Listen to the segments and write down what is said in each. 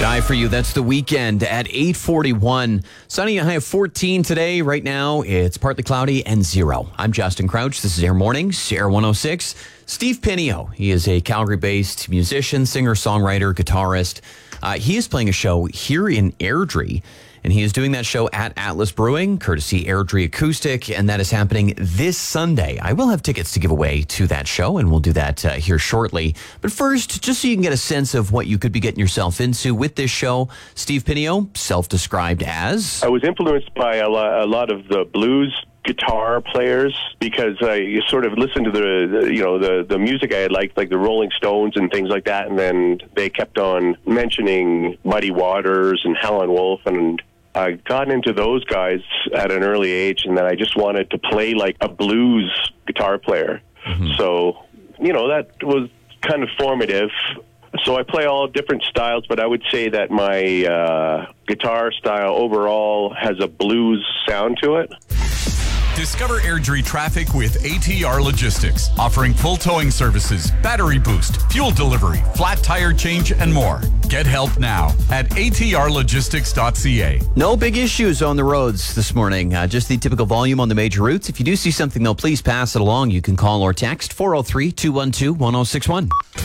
Die for you. That's The Weekend at 8:41. Sunny, a high of 14 today. Right now, it's partly cloudy and 0. I'm Justin Crouch. This is Air Mornings, Air 106. Steve Pinio. He is a Calgary-based musician, singer, songwriter, guitarist. He is playing a show here in Airdrie, and he is doing that show at Atlas Brewing, courtesy Airdrie Acoustic, and that is happening this Sunday. I will have tickets to give away to that show, and we'll do that here shortly. But first, just so you can get a sense of what you could be getting yourself into with this show, Steve Pinio, self-described as... I was influenced by a lot of the blues guitar players because I sort of listened to the music I had liked, like the Rolling Stones and things like that, and then they kept on mentioning Muddy Waters and Howlin' Wolf, and I got into those guys at an early age, and then I just wanted to play like a blues guitar player. Mm-hmm. So, that was kind of formative. So I play all different styles, but I would say that my guitar style overall has a blues sound to it. Discover Airdrie traffic with ATR Logistics, offering full towing services, battery boost, fuel delivery, flat tire change, and more. Get help now at atrlogistics.ca. No big issues on the roads this morning. Just the typical volume on the major routes. If you do see something, though, please pass it along. You can call or text 403-212-1061.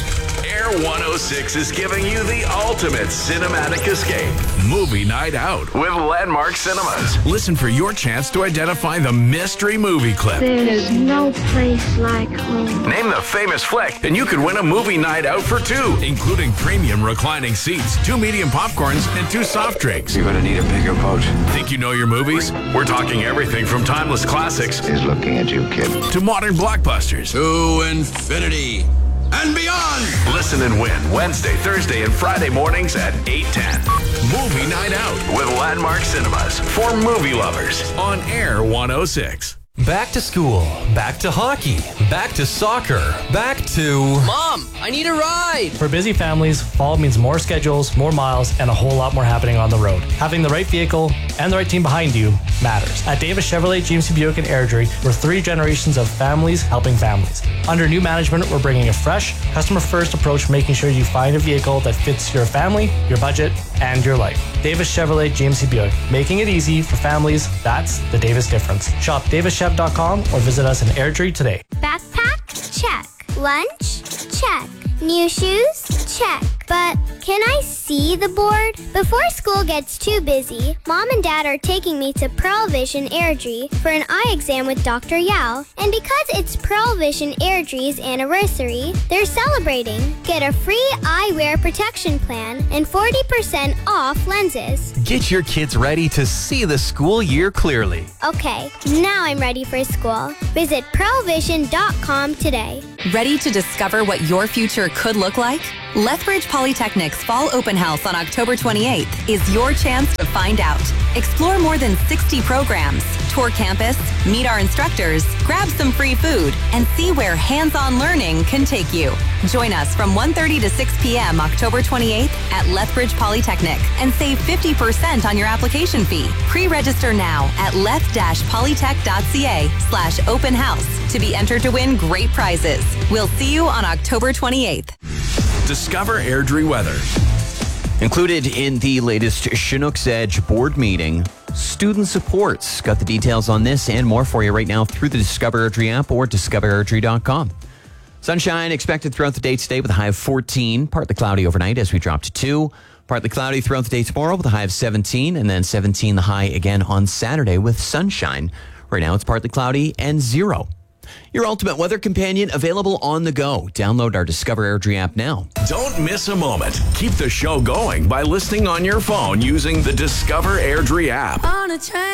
Air 106 is giving you the ultimate cinematic escape. Movie night out with Landmark Cinemas. Listen for your chance to identify the mystery movie clip. There's no place like home. Name the famous flick, and you could win a movie night out for two, including premium reclining seats, 2 medium popcorns, and 2 soft drinks. You're going to need a bigger boat. Think you know your movies? We're talking everything from timeless classics. He's looking at you, kid. To modern blockbusters. To infinity and beyond. Listen and win Wednesday, Thursday, and Friday mornings at 8:10. Movie Night Out with Landmark Cinemas for movie lovers on Air 106. Back to school, back to hockey, back to soccer, back to... Mom, I need a ride! For busy families, fall means more schedules, more miles, and a whole lot more happening on the road. Having the right vehicle and the right team behind you matters. At Davis Chevrolet, GMC Buick, and Airdrie, we're 3 generations of families helping families. Under new management, we're bringing a fresh, customer-first approach, making sure you find a vehicle that fits your family, your budget, and your life. Davis Chevrolet, GMC Buick, making it easy for families. That's the Davis difference. Shop davischev.com or visit us in Airdrie today. Backpack? Check. Lunch? Check. New shoes? Check. But can I see the board? Before school gets too busy, Mom and Dad are taking me to Pearl Vision Airdrie for an eye exam with Dr. Yao. And because it's Pearl Vision Airdrie's anniversary, they're celebrating. Get a free eyewear protection plan and 40% off lenses. Get your kids ready to see the school year clearly. Okay, now I'm ready for school. Visit pearlvision.com today. Ready to discover what your future could look like? Lethbridge Polytechnic's Fall Open House on October 28th is your chance to find out. Explore more than 60 programs, tour campus, meet our instructors, grab some free food, and see where hands-on learning can take you. Join us from 1:30 to 6 p.m. October 28th at Lethbridge Polytechnic and save 50% on your application fee. Pre-register now at leth-polytech.ca/open house to be entered to win great prizes. We'll see you on October 28th. Discover Airdrie weather. Included in the latest Chinook's Edge board meeting, student supports. Got the details on this and more for you right now through the Discover Airdrie app or discoverairdrie.com. Sunshine expected throughout the day today with a high of 14. Partly cloudy overnight as we drop to 2. Partly cloudy throughout the day tomorrow with a high of 17. And then 17 the high again on Saturday with sunshine. Right now it's partly cloudy and 0. Your ultimate weather companion available on the go. Download our Discover Airdrie app now. Don't miss a moment. Keep the show going by listening on your phone using the Discover Airdrie app. On a train.